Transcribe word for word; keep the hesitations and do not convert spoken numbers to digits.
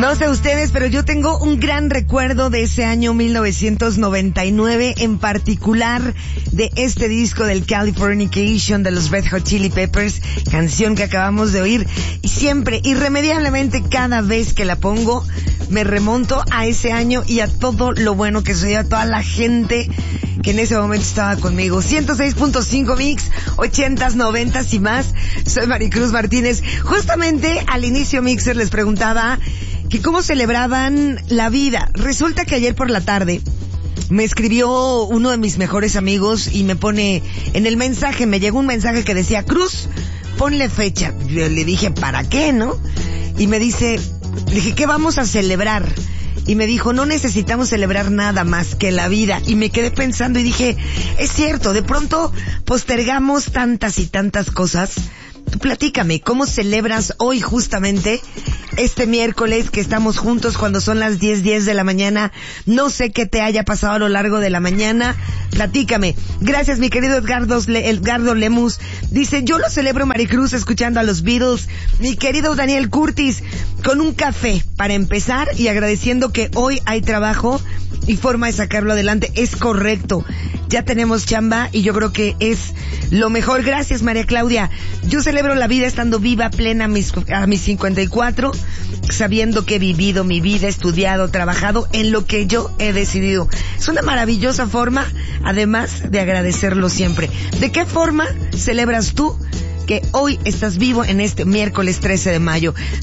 No sé ustedes, pero yo tengo un gran recuerdo de ese año mil novecientos noventa y nueve, en particular de este disco del Californication de los Red Hot Chili Peppers, canción que acabamos de oír, y siempre, irremediablemente, cada vez que la pongo, me remonto a ese año y a todo lo bueno que sucedió, a toda la gente que en ese momento estaba conmigo. ciento seis punto cinco Mix, ochentas, noventas y más. Soy Maricruz Martínez. Justamente al inicio, Mixer, les preguntaba que cómo celebraban la vida. Resulta que ayer por la tarde me escribió uno de mis mejores amigos y me pone en el mensaje, me llegó un mensaje que decía: Cruz, ponle fecha. Yo le dije, ¿para qué, no? Y me dice, le dije, ¿qué vamos a celebrar? Y me dijo, no necesitamos celebrar nada más que la vida. Y me quedé pensando y dije, es cierto, de pronto postergamos tantas y tantas cosas. Tú platícame, ¿cómo celebras hoy justamente este miércoles que estamos juntos cuando son las diez diez de la mañana? No sé qué te haya pasado a lo largo de la mañana. Platícame. Gracias, mi querido Edgardo, Edgardo Lemus. Dice, yo lo celebro, Maricruz, escuchando a los Beatles. Mi querido Daniel Curtis, con un café para empezar y agradeciendo que hoy hay trabajo y forma de sacarlo adelante. Es correcto. Ya tenemos chamba y yo creo que es lo mejor. Gracias, María Claudia. Yo celebro la vida estando viva, plena a mis, a mis cincuenta y cuatro, sabiendo que he vivido mi vida, estudiado, trabajado en lo que yo he decidido. Es una maravillosa forma, además de agradecerlo siempre. ¿De qué forma celebras tú que hoy estás vivo en este miércoles trece de mayo?